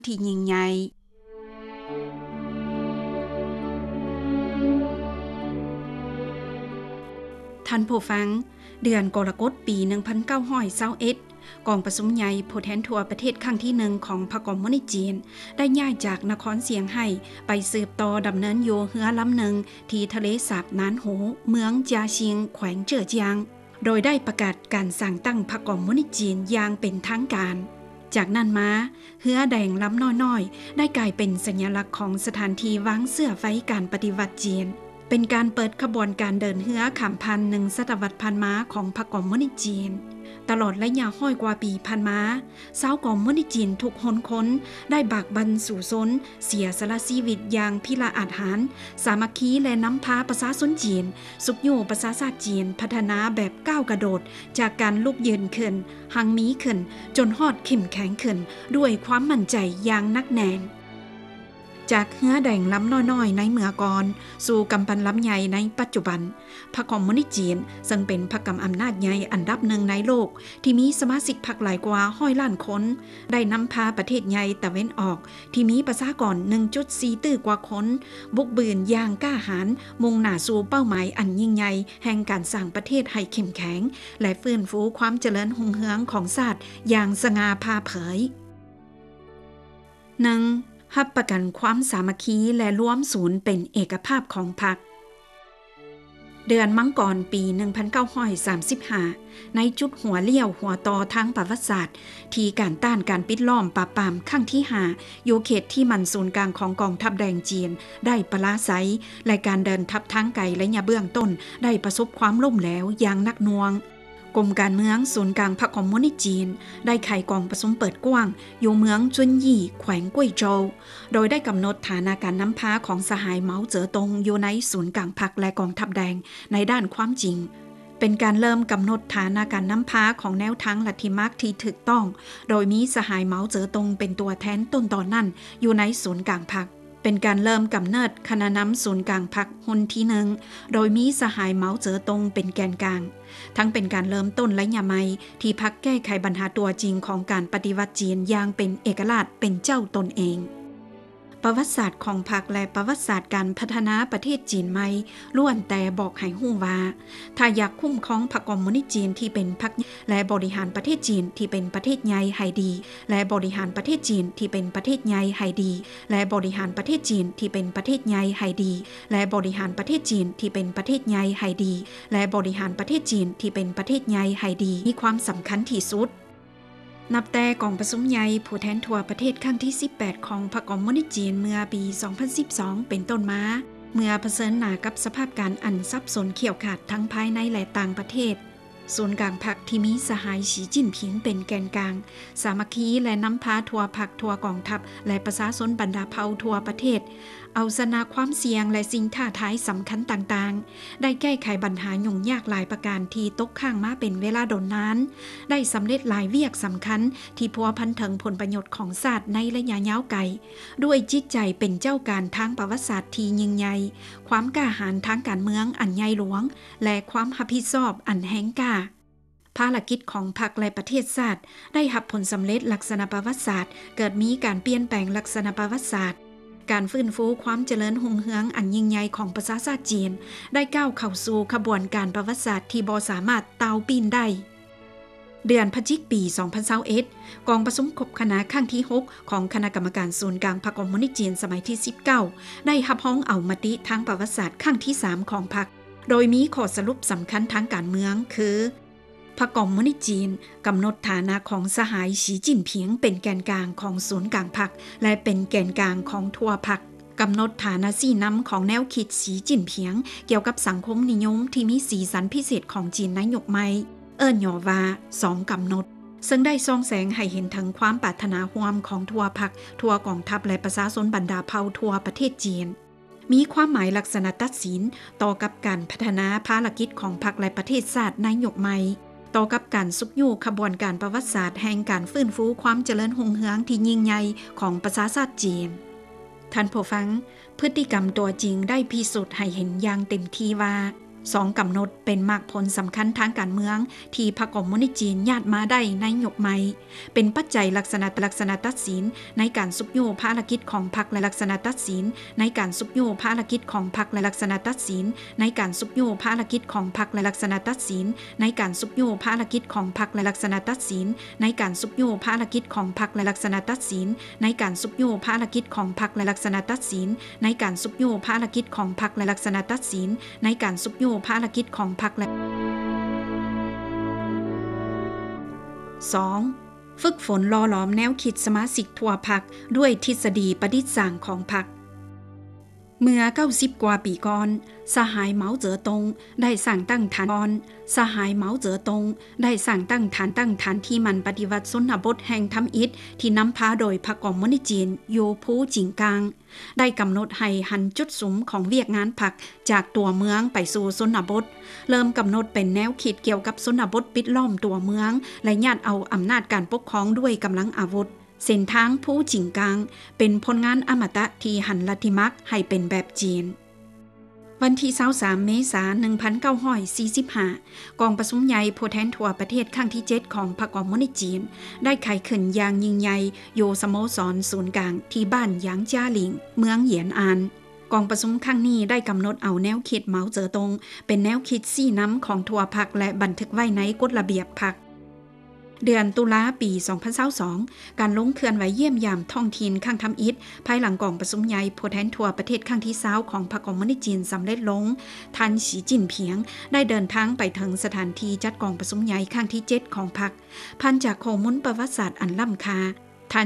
ที่ยิ่งใหญ่ท่านผู้ฟังเดือนกรกฎปี1921กองประชุมใหญ่ผู้แทนทั่วประเทศครั้งที่1ของพรรคคอมมิวนิสต์จีนได้ย้ายจากนครเซียงไฮ้ไปสืบต่อดำเนินอยู่เรือลำหนึ่งที่ทะเลสาบนานโหเมืองจาชิงแขวงเจ๋อเจียงโดยได้ประกาศการสร้างตั้งพรรคคอมมิวนิสต์จีนอย่างเป็นทางการจากนั้นมาเรือแดงลำน้อยๆได้กลายเป็นสัญลักษณ์ของสถานที่วางเสื้อไฟการปฏิวัติจีนเป็นการเปิดขบวนการเดินเรือข้ามผ่าน1 ศตวรรษผ่านมาของพรรคคอมมิวนิสต์จีนตลอดระยะห้อยกว่าปีผ่านมาชาวคอมมิวนิสต์จีนทุกหนคนได้บากบั่นสู่ซนเสียสละชีวิตอย่างพิละอาจหาญสามัคคีและนำพาประชาชนจีนสุขอยู่ประชาชาติจีนพัฒนาแบบก้าวกระโดดจากการลุกยืนขึ้นหังมีขึ้นจนฮอดเข้มแข็งขึ้นด้วยความมั่นใจอย่างนักแน่นจากเรือแดงลำน้อยๆในเมื่อก่อนสู่กำปั้นลำใหญ่ในปัจจุบันพรรคคอมมิวนิสต์จีนซึ่งเป็นพรรคกำอำนาจใหญ่อันดับหนึ่งในโลกที่มีสมาชิกพรรคหลายกว่า100 ล้านคนได้นำพาประเทศใหญ่ตะเว้นออกที่มีประชากร 1.4 ตื้อกว่าคนบุกบืนอย่างกล้าหาญมุ่งหน้าสู่เป้าหมายอันยิ่งใหญ่แห่งการสร้างประเทศให้เข้มแข็งและฟื้นฟูความเจริญรุ่งเรืองของชาติอย่างสง่าผ่าเผย 1. รับประกันความสามัคคีและรวมศูนย์เป็นเอกภาพของพรรคเดือนมังกรปี1935ในจุดหัวเลี้ยวหัวต่อทางประวัติศาสตร์ที่การต้านการปิดล้อมปราบปรามครั้งที่5อยู่เขตที่มันศูนย์กลางของกองทัพแดงจีนได้ปราศัยและการเดินทัพทางไกลและเบื้องต้นได้ประสบความล้มเหลวอย่างหนักหน่วงกรมการเมืองศูนย์กลางพรรคคอมมิวนิสต์จีนได้ไขกองประชุมเปิดกว้างอยู่เมืองจุนยี่แขวงกุ้ยโจวโดยได้กำหนดฐานะการนำพาของสหายเหมาเจ๋อตงอยู่ในศูนย์กลางพรรคและกองทัพแดงในด้านความจริงเป็นการเริ่มกำหนดฐานะการนำพาของแนวทางลัทธิมาร์กที่ถูกต้องโดยมีสหายเหมาเจ๋อตงเป็นตัวแทนต้นตอนนั้นอยู่ในศูนย์กลางพรรคเป็นการเริ่มกำเนิดคณะนำศูนย์กลางพรรคหุ้นที่1โดยมีสหายเหมาเจ๋อตงเป็นแกนกลางทั้งเป็นการเริ่มต้นระยะใหม่ที่พรรคแก้ไขปัญหาตัวจริงของการปฏิวัติจีนอย่างเป็นเอกราชเป็นเจ้าตนเองประวัติศาสตร์ของพรรคและประวัติศาสตร์การพัฒนาประเทศจีนใหม่ล้วนแต่บอกให้ฮู้ว่าถ้าอยากคุ้มครองพรรคคอมมิวนิสต์จีนที่เป็นพรรคและบริหารประเทศจีนที่เป็นประเทศใหญ่ให้ดีและบริหารประเทศจีนที่เป็นประเทศใหญ่ให้ดีและบริหารประเทศจีนที่เป็นประเทศใหญ่ให้ดีและบริหารประเทศจีนที่เป็นประเทศใหญ่ให้ดีและบริหารประเทศจีนที่เป็นประเทศใหญ่ให้ดีมีความสำคัญที่สุดนับแต่กองประชุมใหญ่ผู้แทนทั่วประเทศครั้งที่18ของพรรคคอมมิวนิสต์จีนเมื่อปี2012เป็นต้นมาเมื่อเผชิญหน้ากับสภาพการอันซับซ้อนเขี่ยวขาดทั้งภายในและต่างประเทศศูนย์กลางพรรคที่มีสหายสีจิ้นผิงเป็นแกนกลางสามัคคีและนำพาทั่วพรรคทั่วกองทัพและประชาชนบรรดาเผ่าทั่วประเทศเอาชนะความเสี่ยงและสิ่งท้าทายสำคัญต่างๆได้แก้ไขปัญหายุ่งยากหลายประการที่ตกค้างมาเป็นเวลาดนนานได้สำเร็จหลายเวียกสำคัญที่พัวพันถึงผลประโยชน์ของชาติในระยะยาวไกลด้วยจิตใจเป็นเจ้าการทางประวัติศาสตร์ที่ยิ่งใหญ่ความกล้าหาญทางการเมืองอันใหญ่หลวงและความรับผิดชอบอันแห่งกล้าภารกิจของพรรคและประเทศชาติได้รับผลสำเร็จลักษณะประวัติศาสตร์เกิดมีการเปลี่ยนแปลงลักษณะประวัติศาสตร์การฟื้นฟูความเจริญรุ่งเรืองอันยิ่งใหญ่ของประชาชาติจีนได้ก้าวเข้าสู่ขบวนการประวัติศาสตร์ที่บ่สามารถเตาปีนได้เดือนพฤศจิกายนปี2021กองประชุมครบคณะครั้งที่6ของคณะกรรมการศูนย์กลางพรรคคอมมิวนิสต์จีนสมัยที่19ได้รับร้องเอามติทางประวัติศาสตร์ครั้งที่3ของพรรคโดยมีข้อสรุปสำคัญทางการเมืองคือพรรคคอมมิวนิสต์จีนกำหนดฐานะของสหายสีจิ้นผิงเป็นแกนกลางของศูนย์กลางพรรคและเป็นแกนกลางของทั่วพรรคกำหนดฐานะสี่นำของแนวคิดสีจิ้นผิงเกี่ยวกับสังคมนิยมที่มีสีสันพิเศษของจีนนายกใหม่ย่อว่า2กำหนดซึ่งได้ส่องแสงให้เห็นถึงความปรารถนาร่วมของทั่วพรรคทั่วกองทัพและประชาชนบรรดาเผ่าทั่วประเทศจีนมีความหมายลักษณะตัดสินต่อกับการพัฒนาภารกิจของพรรคและประเทศชาตินายกใหม่ต่อกับการสุกยู่ขบวนการประวัติศาสตร์แห่งการฟื้นฟูความเจริญรุ่งเรืองที่ยิ่งใหญ่ของประชาชาติจีนท่านผู้ฟังพฤติกรรมตัวจริงได้พิสูจน์ให้เห็นอย่างเต็มที่ว่า 2. กำหนดเป็นมรรคผลสำคัญทางการเมืองที่พรรคคอมมิวนิสต์จีนญาติมาได้ในยุคใหม่เป็นปัจจัยลักษณะตัดสินในการสุกโยภารกิจของพรรคและลักษณะตัดสินในการสุกโยภารกิจของพรรคและลักษณะตัดสินในการสุกโยภารกิจของพรรคและลักษณะตัดสินในการสุกโยภารกิจของพรรคและลักษณะตัดสินในการสุกโยภารกิจของพรรคและลักษณะตัดสินในการสุกโยภารกิจของพรรคและลักษณะตัดสินในการสุกโยภารกิจของพรรคและลักษณะตัดสินในการสุกโยภารกิจของพรรคและ 2. ฝึกฝนหล่อหลอมแนวคิดสมาชิกทั่วพรรคด้วยทฤษฎีประดิษฐ์สร้างของพรรคเมื่อ90กว่าปีก่อนสหายเหมาเจ๋อตงได้สร้างตั้งฐานสหายเหมาเจ๋อตงได้สร้างตั้งฐานที่มันปฏิวัติชนบทแห่งทำอิฐที่นำพาโดยพรรคคอมมิวนิสต์จีนโยพูจิงกางได้กำหนดให้หันจุดสุมของเวียกงานพรรคจากตัวเมืองไปสู่ชนบทเริ่มกำหนดเป็นแนวคิดเกี่ยวกับชนบทปิดล้อมตัวเมืองและญาติเอาอำนาจการปกครองด้วยกำลังอาวุธเส้นทางผู้จิงกางเป็นผลงานอมตะที่หันลัทธิมรรคให้เป็นแบบจีนวันที่23เมษายน1945กองประชุมใหญ่ผู้แทนทั่วประเทศครั้งที่7ของพรรคคอมมิวนิสต์จีนได้ไขขึ้นอย่างยิ่งใหญ่อยู่สโมสรศูนย์กลางที่บ้านหยางจ้าหลิงเมืองเหยียนอานกองประชุมครั้งนี้ได้กำหนดเอาแนวคิดเหมาเจ๋อตงเป็นแนวคิด4น้ำของทั่วพรรคและบันทึกไว้ในกฎระเบียบพรรคเดือนตุลาปี 2022การลงเคลื่อนไหวเยี่ยมยามท้องถิ่นข้างทำอิฐภายหลังกองประชุมใหญ่ผู้แทนทั่วประเทศครั้งที่20ของพรรคคอมมิวนิสต์จีนสำเร็จลงท่านสีจิ้นเพียงได้เดินทางไปถึงสถานที่จัดกองประชุมใหญ่ครั้งที่7ของพรรคพันจากข้อมูลประวัติศาสตร์อันล้ำค่า